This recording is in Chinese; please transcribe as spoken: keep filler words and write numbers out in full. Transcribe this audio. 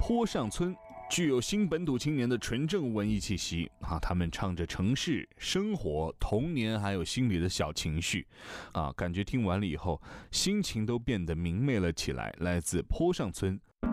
坡上村具有新本土青年的纯正文艺气息啊，他们唱着城市生活、童年，还有心里的小情绪啊，感觉听完了以后，心情都变得明媚了起来。来自坡上村。